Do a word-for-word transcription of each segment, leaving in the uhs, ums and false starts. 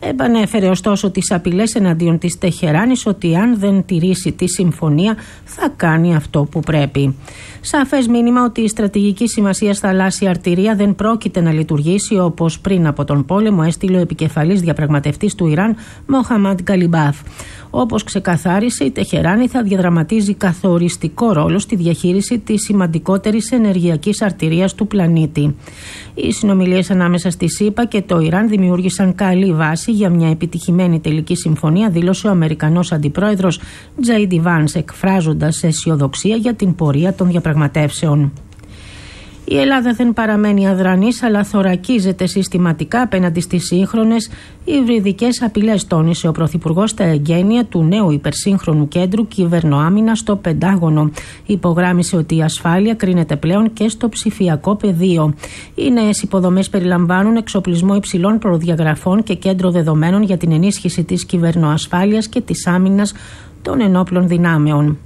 Επανέφερε ωστόσο τις απειλές εναντίον της Τεχεράνης ότι αν δεν τηρήσει τη συμφωνία θα κάνει αυτό που πρέπει. Σαφές μήνυμα ότι η στρατηγική σημασία θαλάσσια αρτηρία δεν πρόκειται να λειτουργήσει όπως πριν από τον πόλεμο έστειλε ο επικεφαλής διαπραγματευτής του Ιράν Μοχαμάντ Γκαλιμπάφ. Όπως ξεκαθάρισε, η Τεχεράνη θα διαδραματίζει καθοριστικό ρόλο στη διαχείριση της σημαντικότερης ενεργειακής αρτηρίας του πλανήτη. Οι συνομιλίες ανάμεσα στη ΣΥΠΑ και το Ιράν δημιούργησαν καλή βάση για μια επιτυχημένη τελική συμφωνία, δήλωσε ο Αμερικανός Αντιπρόεδρος Τζέι Ντι Βάνς, εκφράζοντας αισιοδοξία για την πορεία των διαπραγματεύσεων. Η Ελλάδα δεν παραμένει αδρανής, αλλά θωρακίζεται συστηματικά απέναντι στις σύγχρονες υβριδικές απειλές, τόνισε ο Πρωθυπουργός στα εγγένεια του νέου υπερσύγχρονου κέντρου κυβερνοάμυνας στο Πεντάγωνο. Υπογράμμισε ότι η ασφάλεια κρίνεται πλέον και στο ψηφιακό πεδίο. Οι νέες υποδομές περιλαμβάνουν εξοπλισμό υψηλών προδιαγραφών και κέντρο δεδομένων για την ενίσχυση της κυβερνοασφάλειας και της άμυνας των ενόπλων δυνάμεων.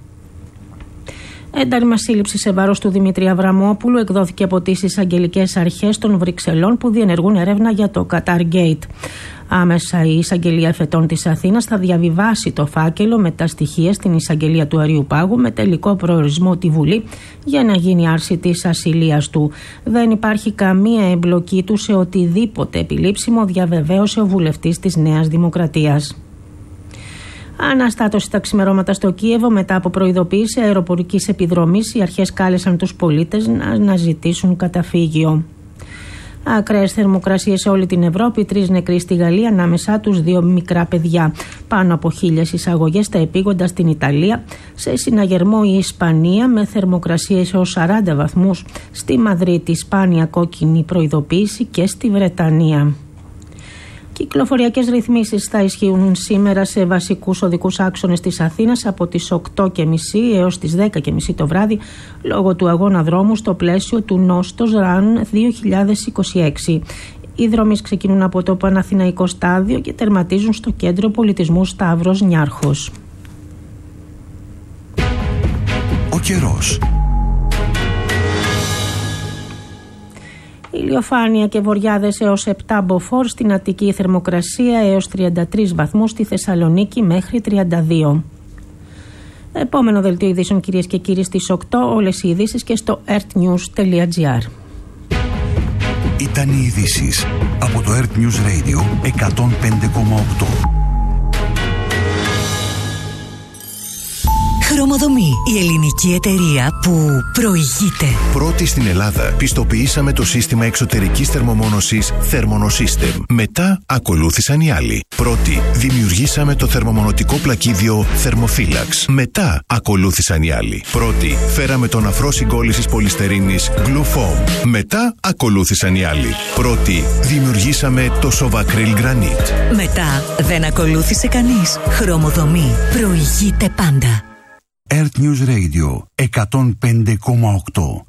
Ένταλμα σύλληψη σε βάρος του Δημήτρη Αβραμόπουλου εκδόθηκε από τις εισαγγελικές αρχές των Βρυξελών που διενεργούν έρευνα για το Qatar Gate. Άμεσα η εισαγγελία εφετών της Αθήνας θα διαβιβάσει το φάκελο με τα στοιχεία στην εισαγγελία του Αριού Πάγου με τελικό προορισμό τη Βουλή για να γίνει άρση της ασυλίας του. Δεν υπάρχει καμία εμπλοκή του σε οτιδήποτε επιλήψιμο, διαβεβαίωσε ο βουλευτής της Νέας Δημοκρατίας. Αναστάτωση τα ξημερώματα στο Κίεβο μετά από προειδοποίηση αεροπορικής επιδρομής. Οι αρχές κάλεσαν τους πολίτες να αναζητήσουν καταφύγιο. Ακραίες θερμοκρασίες σε όλη την Ευρώπη, τρεις νεκροί στη Γαλλία, ανάμεσά τους δύο μικρά παιδιά. Πάνω από χίλιες εισαγωγές στα επίγοντα στην Ιταλία. Σε συναγερμό η Ισπανία με θερμοκρασίες έως σαράντα βαθμούς. Στη Μαδρίτη σπάνια κόκκινη προειδοποίηση και στη Βρετανία. Κυκλοφοριακές ρυθμίσεις θα ισχύουν σήμερα σε βασικούς οδικούς άξονες της Αθήνας από τις οκτώ και μισή έως τις δέκα και μισή το βράδυ λόγω του αγώνα δρόμου στο πλαίσιο του Νόστος Run δύο χιλιάδες είκοσι έξι. Οι δρόμοι ξεκινούν από το Παναθηναϊκό Στάδιο και τερματίζουν στο Κέντρο Πολιτισμού Σταύρος Νιάρχος. Ο καιρός. Ηλιοφάνεια και βοριάδες έως επτά μποφόρ, στην Αττική θερμοκρασία έως τριάντα τρεις βαθμούς, στη Θεσσαλονίκη μέχρι τριάντα δύο. Επόμενο δελτίο ειδήσεων, κυρίες και κύριοι, στις οκτώ. Όλες οι ειδήσεις και στο ertnews τελεία gr. Ήταν οι ειδήσεις από το Earth News Radio εκατόν πέντε κόμμα οκτώ. Χρωμοδομή, η ελληνική εταιρεία που προηγείται. Πρώτη στην Ελλάδα πιστοποιήσαμε το σύστημα εξωτερικής θερμομόνωσης Thermonosystem. Μετά ακολούθησαν οι άλλοι. Πρώτη δημιουργήσαμε το θερμομονωτικό πλακίδιο Thermophilax. Μετά ακολούθησαν οι άλλοι. Πρώτη φέραμε τον αφρό συγκόλλησης πολυστερίνης Glufoam. Μετά ακολούθησαν οι άλλοι. Πρώτη δημιουργήσαμε το Sovacryl Granite. Μετά δεν ακολούθησε κανείς. Χρωμοδομή προηγείται πάντα. Earth News Radio εκατόν πέντε κόμμα οκτώ.